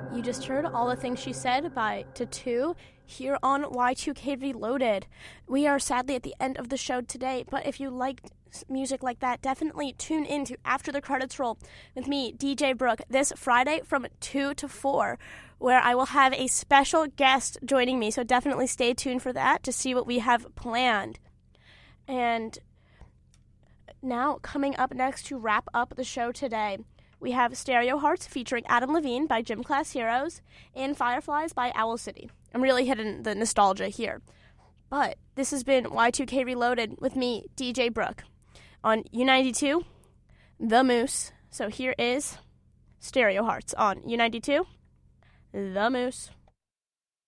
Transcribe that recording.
You just heard All the Things She Said by Tattoo here on Y2K Reloaded. We are sadly at the end of the show today, but if you liked music like that, definitely tune in to After the Credits Roll with me, DJ Brooke, this Friday from 2 to 4, where I will have a special guest joining me, so definitely stay tuned for that to see what we have planned. And now, coming up next to wrap up the show today, we have Stereo Hearts featuring Adam Levine by Gym Class Heroes and Fireflies by Owl City. I'm really hitting the nostalgia here. But this has been Y2K Reloaded with me, DJ Brooke, on U92, The Moose. So here is Stereo Hearts on U92, The Moose.